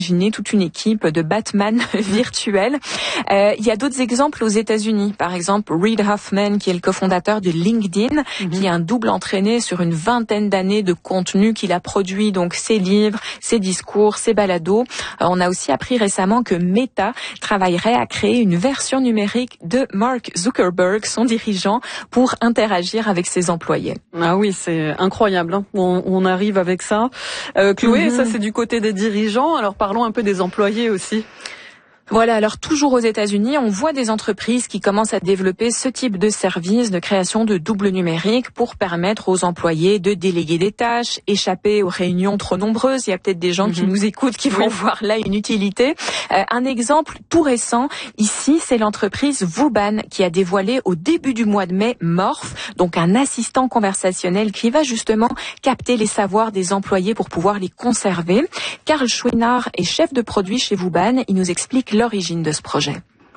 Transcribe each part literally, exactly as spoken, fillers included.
Imaginez toute une équipe de Batman virtuels. Euh, il y a d'autres exemples aux États-Unis. Par exemple, Reid Hoffman, qui est le cofondateur de LinkedIn, mm-hmm. qui est un double entraîné sur une vingtaine d'années de contenu qu'il a produit, donc ses livres, ses discours, ses balados. Euh, on a aussi appris récemment que Meta travaillerait à créer une version numérique de Mark Zuckerberg, son dirigeant, pour interagir avec ses employés. Ah oui, c'est incroyable, hein. on, on arrive avec ça. Euh, Chloé, mm-hmm. ça c'est du côté des dirigeants. Alors parlons un peu des employés aussi. Voilà, alors toujours aux États-Unis, on voit des entreprises qui commencent à développer ce type de service de création de double numérique pour permettre aux employés de déléguer des tâches, échapper aux réunions trop nombreuses. Il y a peut-être des gens mm-hmm. qui nous écoutent qui vont oui. voir là une utilité. Euh, un exemple tout récent, ici, c'est l'entreprise Vuban qui a dévoilé au début du mois de mai Morph, donc un assistant conversationnel qui va justement capter les savoirs des employés pour pouvoir les conserver. Karl Schweinard est chef de produit chez Vuban. Il nous explique l'origine de ce projet.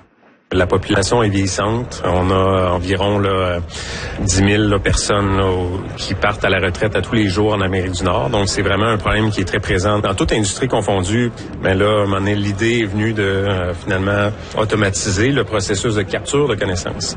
La population est vieillissante. On a environ là, dix mille là, personnes là, qui partent à la retraite à tous les jours en Amérique du Nord. Donc, c'est vraiment un problème qui est très présent dans toute industrie confondue. Mais là, à un moment donné, l'idée est venue de euh, finalement automatiser le processus de capture de connaissances.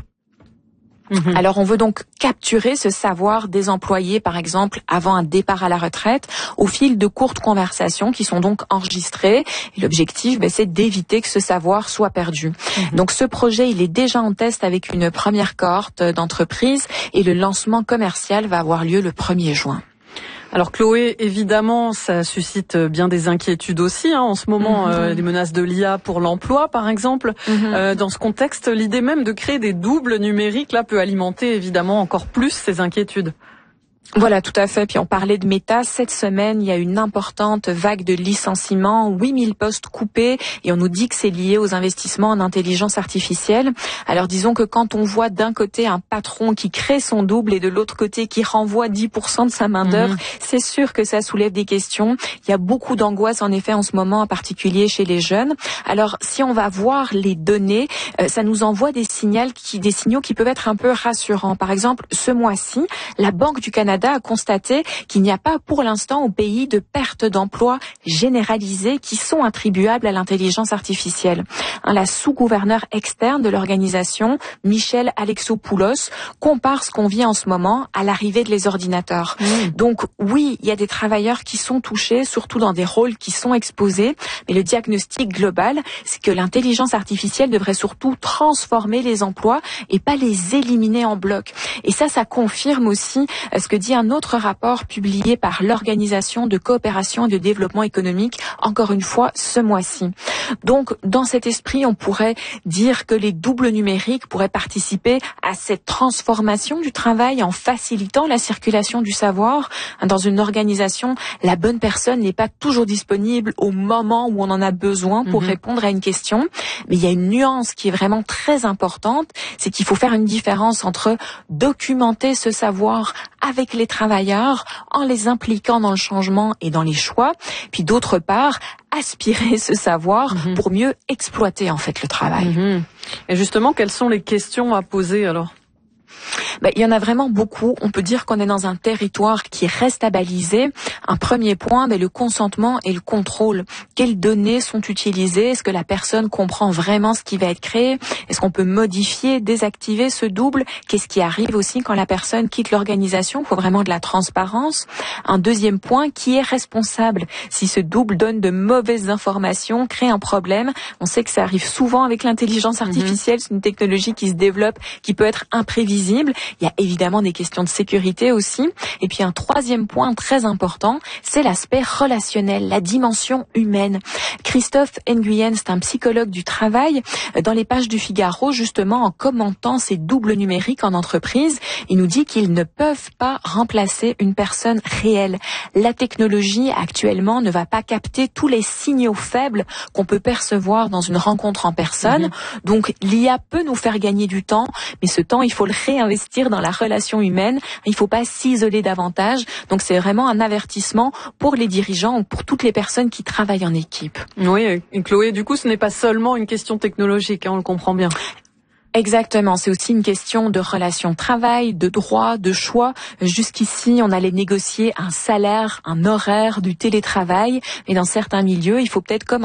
Mmh. Alors, on veut donc capturer ce savoir des employés, par exemple, avant un départ à la retraite, au fil de courtes conversations qui sont donc enregistrées. Et l'objectif, ben, c'est d'éviter que ce savoir soit perdu. Mmh. Donc, ce projet, il est déjà en test avec une première cohorte d'entreprises et le lancement commercial va avoir lieu le premier juin. Alors Chloé, évidemment, ça suscite bien des inquiétudes aussi. Hein, en ce moment, mmh. euh, les menaces de l'I A pour l'emploi, par exemple. Mmh. Euh, dans ce contexte, l'idée même de créer des doubles numériques là peut alimenter évidemment encore plus ces inquiétudes. Voilà, tout à fait. Puis on parlait de Meta. Cette semaine, il y a une importante vague de licenciements, huit mille postes coupés, et on nous dit que c'est lié aux investissements en intelligence artificielle. Alors disons que quand on voit d'un côté un patron qui crée son double et de l'autre côté qui renvoie dix pour cent de sa main-d'œuvre, mmh. c'est sûr que ça soulève des questions. Il y a beaucoup d'angoisse en effet en ce moment, en particulier chez les jeunes. Alors si on va voir les données, euh, ça nous envoie des signaux qui, des signaux qui peuvent être un peu rassurants. Par exemple, ce mois-ci, la Banque du Canada a constaté qu'il n'y a pas pour l'instant au pays de pertes d'emplois généralisées qui sont attribuables à l'intelligence artificielle. La sous-gouverneure externe de l'organisation, Michel Alexopoulos, compare ce qu'on vit en ce moment à l'arrivée de les ordinateurs. Mmh. Donc oui, il y a des travailleurs qui sont touchés, surtout dans des rôles qui sont exposés, mais le diagnostic global, c'est que l'intelligence artificielle devrait surtout transformer les emplois et pas les éliminer en bloc. Et ça, ça confirme aussi ce que dit un autre rapport publié par l'Organisation de coopération et de développement économique, encore une fois, ce mois-ci. Donc, dans cet esprit, on pourrait dire que les doubles numériques pourraient participer à cette transformation du travail en facilitant la circulation du savoir. Dans une organisation, la bonne personne n'est pas toujours disponible au moment où on en a besoin pour mmh. répondre à une question. Mais il y a une nuance qui est vraiment très importante, c'est qu'il faut faire une différence entre documenter ce savoir avec les travailleurs en les impliquant dans le changement et dans les choix, puis d'autre part, aspirer ce savoir mmh. pour mieux exploiter en fait le travail. Mmh. Et justement, quelles sont les questions à poser alors ? Ben, il y en a vraiment beaucoup. On peut dire qu'on est dans un territoire qui reste à baliser. Un premier point, ben, le consentement et le contrôle. Quelles données sont utilisées? Est-ce que la personne comprend vraiment ce qui va être créé? Est-ce qu'on peut modifier, désactiver ce double? Qu'est-ce qui arrive aussi quand la personne quitte l'organisation? Il faut vraiment de la transparence. Un deuxième point, qui est responsable? Si ce double donne de mauvaises informations, crée un problème. On sait que ça arrive souvent avec l'intelligence artificielle. Mmh. C'est une technologie qui se développe, qui peut être imprévisible. Il y a évidemment des questions de sécurité aussi. Et puis un troisième point très important, c'est l'aspect relationnel, la dimension humaine. Christophe Nguyen, c'est un psychologue du travail, dans les pages du Figaro, justement, en commentant ces doubles numériques en entreprise, il nous dit qu'ils ne peuvent pas remplacer une personne réelle. La technologie, actuellement, ne va pas capter tous les signaux faibles qu'on peut percevoir dans une rencontre en personne. Mmh. Donc, l'I A peut nous faire gagner du temps, mais ce temps, il faut le réinvestir dans la relation humaine. Il ne faut pas s'isoler davantage. Donc, c'est vraiment un avertissement pour les dirigeants ou pour toutes les personnes qui travaillent en équipe. Oui, et Chloé, du coup, ce n'est pas seulement une question technologique, hein, on le comprend bien. Exactement, c'est aussi une question de relation de travail, de droit, de choix. Jusqu'ici, on allait négocier un salaire, un horaire, du télétravail, mais dans certains milieux, il faut peut-être commencer